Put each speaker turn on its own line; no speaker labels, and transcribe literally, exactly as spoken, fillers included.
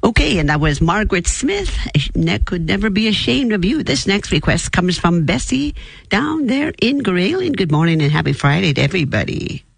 Okay, and that was Margaret Smith. Ne- could never be ashamed of you. This next request comes from Bessie down there in Grayling. Good morning and happy Friday to everybody.